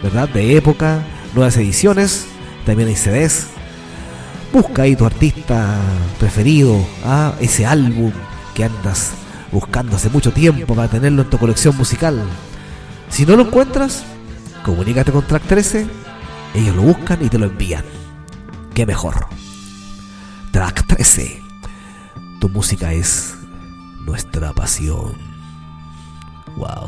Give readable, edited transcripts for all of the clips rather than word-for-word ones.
¿verdad? De época, nuevas ediciones, también hay CDs. Busca ahí tu artista preferido, ese álbum que andas buscando hace mucho tiempo para tenerlo en tu colección musical. Si no lo encuentras, comunícate con Track 13, ellos lo buscan y te lo envían. ¿Qué mejor? Track 13, tu música es nuestra pasión. Wow.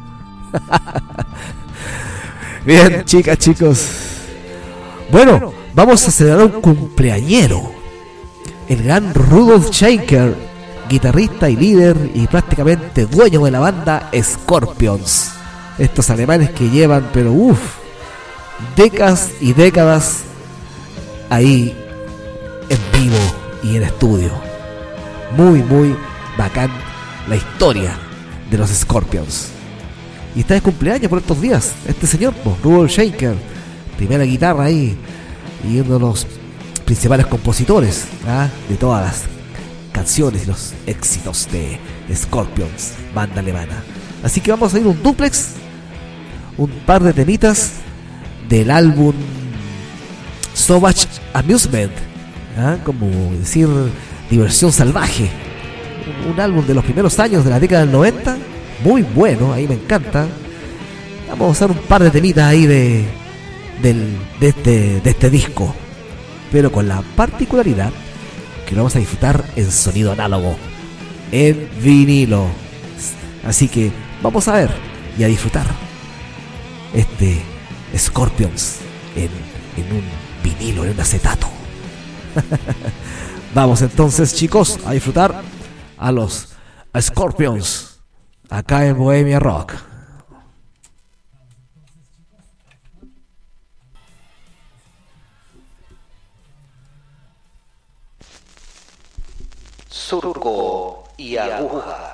Bien, chicas, chicos. Bueno, vamos a celebrar un cumpleañero. El gran Rudolf Schenker, guitarrista y líder y prácticamente dueño de la banda Scorpions. Estos alemanes que llevan, pero décadas y décadas ahí en vivo y en estudio. Muy, muy bacán la historia de los Scorpions. Y está de cumpleaños por estos días este señor, Rudolf Schenker, primera guitarra ahí y uno de los principales compositores de todas las canciones y los éxitos de Scorpions, banda alemana. Así que vamos a ir un duplex, un par de temitas del álbum Sauvage Amusement, como decir diversión salvaje, un álbum de los primeros años de la década del 90, muy bueno, ahí me encanta. Vamos a usar un par de temitas ahí de este disco, pero con la particularidad que lo vamos a disfrutar en sonido análogo, en vinilo. Así que vamos a ver y a disfrutar este Scorpions en un vinilo, en un acetato. Vamos entonces, chicos, a disfrutar a los Scorpions acá en Bohemia Rock. Surco y aguja.